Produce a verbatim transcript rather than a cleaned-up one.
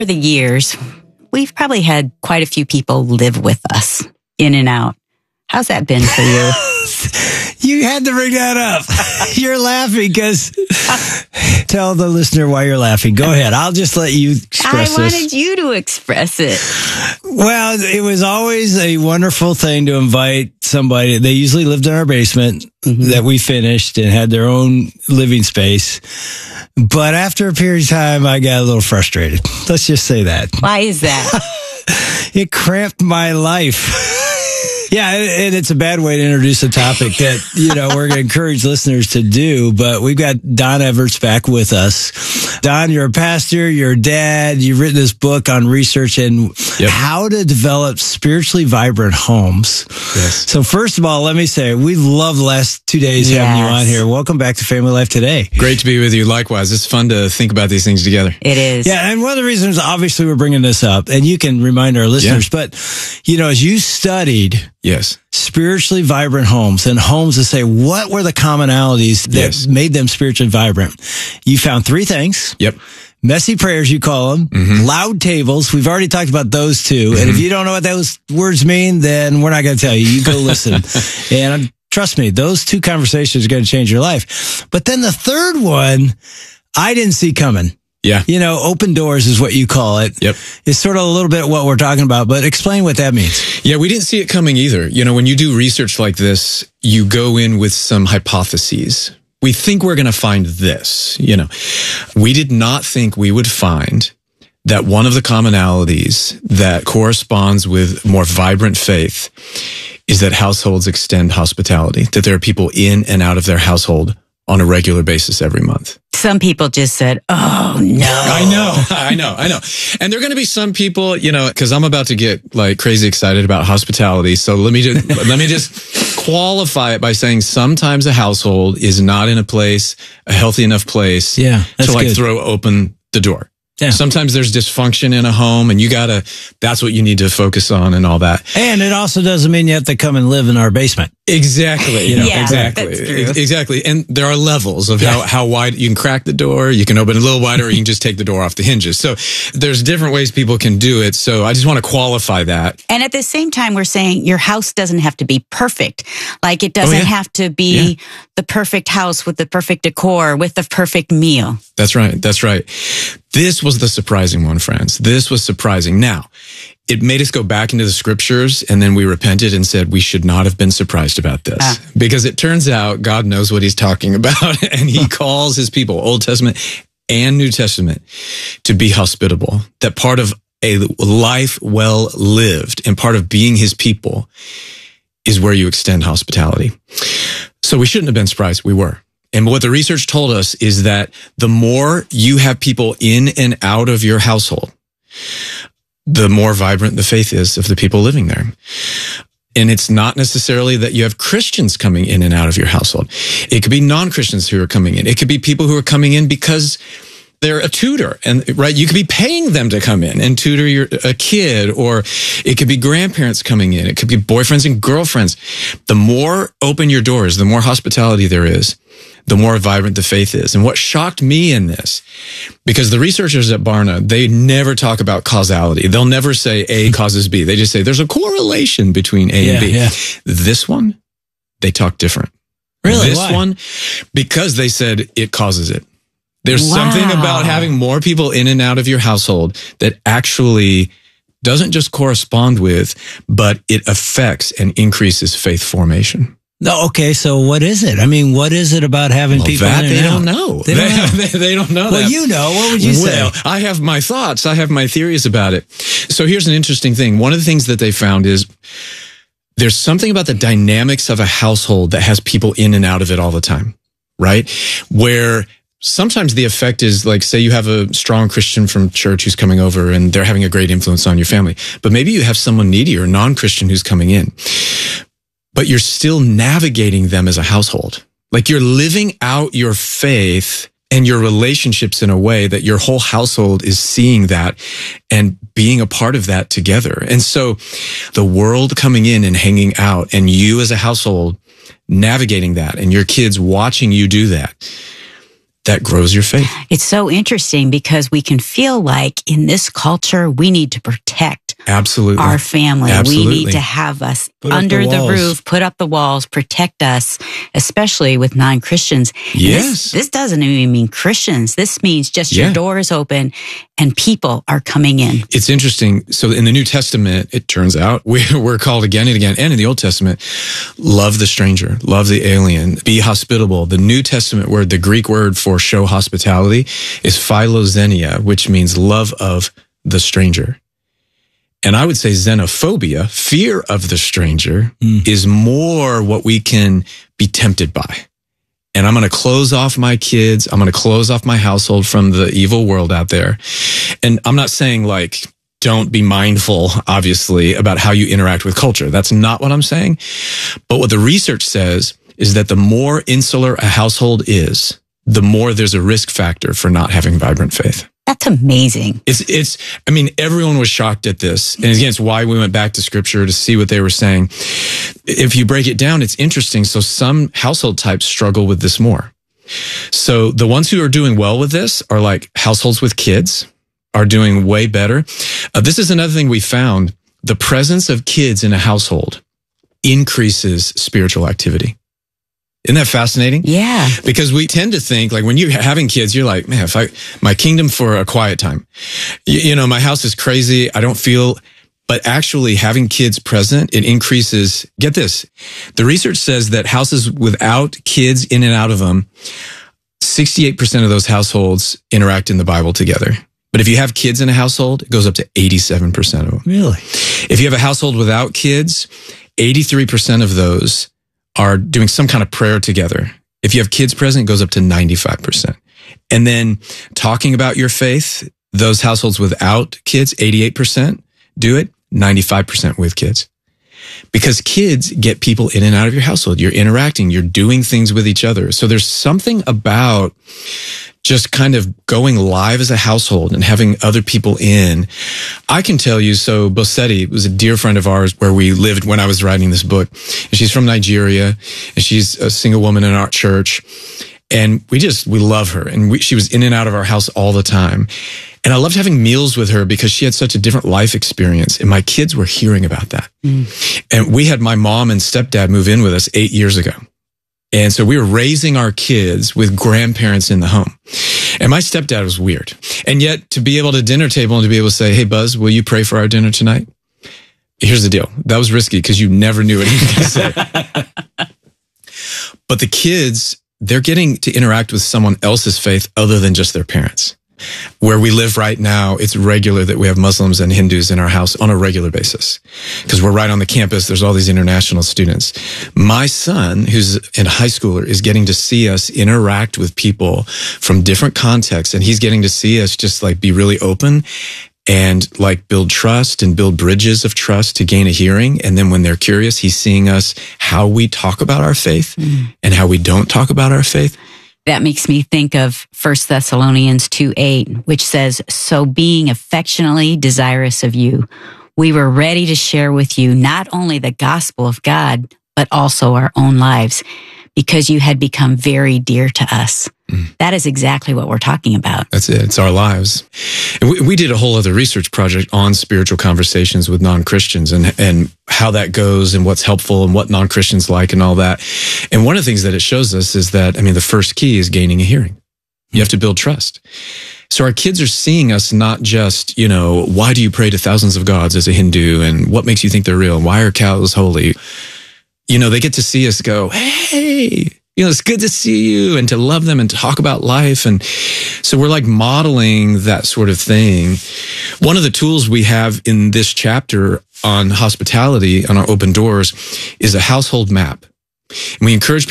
For the years, we've probably had quite a few people live with us, in and out. How's that been for you? You had to bring that up. You're laughing because tell the listener why you're laughing. Go ahead. I'll just let you express I this. wanted you to express it. Well, it was always a wonderful thing to invite somebody. They usually lived in our basement mm-hmm. that we finished and had their own living space. But after a period of time, I got a little frustrated. Let's just say that. Why is that? It cramped my life. Yeah, and it's a bad way to introduce a topic that, you know, we're going to encourage listeners to do, but we've got Don Everts back with us. Don, you're a pastor, you're a dad, you've written this book on research and yep. how to develop spiritually vibrant homes. Yes. So first of all, let me say, we love the last two days yes. having you on here. Welcome back to Family Life Today. Great to be with you. Likewise, it's fun to think about these things together. It is. Yeah, and one of the reasons, obviously, we're bringing this up, and you can remind our listeners, yeah. but, you know, as you studied yes. spiritually vibrant homes and homes to say, what were the commonalities that yes. made them spiritually vibrant? You found three things. Yep. Messy prayers, you call them. Mm-hmm. Loud tables. We've already talked about those two. Mm-hmm. And if you don't know what those words mean, then we're not going to tell you. You go listen. And trust me, those two conversations are going to change your life. But then the third one, I didn't see coming. Yeah. You know, open doors is what you call it. Yep. It's sort of a little bit what we're talking about, but explain what that means. Yeah, we didn't see it coming either. You know, when you do research like this, you go in with some hypotheses. We think we're going to find this, you know. We did not think we would find that one of the commonalities that corresponds with more vibrant faith is that households extend hospitality, that there are people in and out of their household on a regular basis every month. Some people just said, oh, no. I know, I know, I know. And there are going to be some people, you know, because I'm about to get like crazy excited about hospitality. So let me just, let me just qualify it by saying sometimes a household is not in a place, a healthy enough place yeah, to like good. throw open the door. Yeah. Sometimes there's dysfunction in a home and you gotta, that's what you need to focus on and all that. And it also doesn't mean you have to come and live in our basement. Exactly. You know, yeah, exactly. That's true. Exactly. And there are levels of yeah. how, how wide you can crack the door. You can open it a little wider or you can just take the door off the hinges. So there's different ways people can do it. So I just want to qualify that. And at the same time, we're saying your house doesn't have to be perfect. Like it doesn't oh, yeah. have to be yeah. the perfect house with the perfect decor, with the perfect meal. That's right. That's right. This was the surprising one, friends. This was surprising. Now, it made us go back into the scriptures and then we repented and said we should not have been surprised about this ah. because it turns out God knows what he's talking about and he calls his people, Old Testament and New Testament, to be hospitable. That part of a life well lived and part of being his people is where you extend hospitality. So we shouldn't have been surprised. We were. And what the research told us is that the more you have people in and out of your household, the more vibrant the faith is of the people living there. And it's not necessarily that you have Christians coming in and out of your household. It could be non-Christians who are coming in. It could be people who are coming in because they're a tutor, and right, you could be paying them to come in and tutor your a kid, or it could be grandparents coming in. It could be boyfriends and girlfriends. The more open your doors, the more hospitality there is, the more vibrant the faith is. And what shocked me in this, because the researchers at Barna, they never talk about causality. They'll never say A causes B. They just say there's a correlation between A yeah, and B. Yeah. This one, they talk different. Really? This Why? one, because they said it causes it. There's wow. something about having more people in and out of your household that actually doesn't just correspond with, but it affects and increases faith formation. No, okay, so what is it? I mean, what is it about having well, people that in and they out? don't know. They don't know. they, they don't know well, that. you know. What would you well, say? I have my thoughts. I have my theories about it. So here's an interesting thing. One of the things that they found is there's something about the dynamics of a household that has people in and out of it all the time, right? Where sometimes the effect is like, say you have a strong Christian from church who's coming over and they're having a great influence on your family, but maybe you have someone needy or non-Christian who's coming in, but you're still navigating them as a household. Like you're living out your faith and your relationships in a way that your whole household is seeing that and being a part of that together. And so the world coming in and hanging out and you as a household navigating that and your kids watching you do that, that grows your faith. It's so interesting because we can feel like in this culture, we need to protect Absolutely. our family. Absolutely. We need to have us Put up under the the, walls. roof, put up the walls, protect us, especially with non-Christians. And Yes. This, this doesn't even mean Christians. This means just Yeah. your door is open and people are coming in. It's interesting. So in the New Testament, it turns out we're, we're called again and again, and in the Old Testament, love the stranger, love the alien, be hospitable. The New Testament word, the Greek word for show hospitality is philoxenia, which means love of the stranger. And I would say xenophobia, fear of the stranger, Mm. is more what we can be tempted by. And I'm going to close off my kids. I'm going to close off my household from the evil world out there. And I'm not saying like, don't be mindful, obviously, about how you interact with culture. That's not what I'm saying. But what the research says is that the more insular a household is, the more there's a risk factor for not having vibrant faith. That's amazing. It's, it's, I mean, everyone was shocked at this. And again, it's why we went back to scripture to see what they were saying. If you break it down, it's interesting. So some household types struggle with this more. So the ones who are doing well with this are like households with kids are doing way better. Uh, this is another thing we found. The presence of kids in a household increases spiritual activity. Isn't that fascinating? Yeah. Because we tend to think like when you're having kids, you're like, man, if I, my kingdom for a quiet time, you, you know, my house is crazy. I don't feel, but actually having kids present, it increases, get this. The research says that houses without kids in and out of them, sixty-eight percent of those households interact in the Bible together. But if you have kids in a household, it goes up to eighty-seven percent of them. Really? If you have a household without kids, eighty-three percent of those are doing some kind of prayer together. If you have kids present, it goes up to ninety-five percent. And then talking about your faith, those households without kids, eighty-eight percent do it, ninety-five percent with kids. Because kids get people in and out of your household. You're interacting, you're doing things with each other. So there's something about just kind of going live as a household and having other people in. I can tell you, so Bosetti was a dear friend of ours where we lived when I was writing this book. And she's from Nigeria, and she's a single woman in our church. And we just, we love her. And we, she was in and out of our house all the time. And I loved having meals with her because she had such a different life experience. And my kids were hearing about that. Mm. And we had my mom and stepdad move in with us eight years ago. And so we were raising our kids with grandparents in the home. And my stepdad was weird. And yet to be able to dinner table and to be able to say, hey, Buzz, will you pray for our dinner tonight? Here's the deal. That was risky because you never knew what he was going to say. But the kids, they're getting to interact with someone else's faith other than just their parents. Where we live right now, it's regular that we have Muslims and Hindus in our house on a regular basis because we're right on the campus. There's all these international students. My son, who's in high schooler, is getting to see us interact with people from different contexts, and he's getting to see us just like be really open and like build trust and build bridges of trust to gain a hearing. And then when they're curious, he's seeing us how we talk about our faith mm. and how we don't talk about our faith. That makes me think of First Thessalonians two eight, which says, so being affectionately desirous of you, we were ready to share with you not only the gospel of God, but also our own lives, because you had become very dear to us. Mm. That is exactly what we're talking about. That's it. It's our lives. And we, we did a whole other research project on spiritual conversations with non-Christians and, and how that goes and what's helpful and what non-Christians like and all that. And one of the things that it shows us is that, I mean, the first key is gaining a hearing. You have to build trust. So our kids are seeing us not just, you know, why do you pray to thousands of gods as a Hindu and what makes you think they're real? And why are cows holy? You know, they get to see us go, hey, you know, it's good to see you and to love them and talk about life. And so we're like modeling that sort of thing. One of the tools we have in this chapter on hospitality on our open doors is a household map. And we encourage